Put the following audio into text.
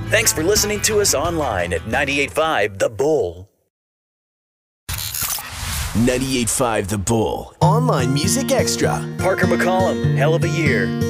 Thanks for listening to us online at 98.5 The Bull. 98.5 The Bull. Online Music Extra. Parker McCollum, Hell of a Year.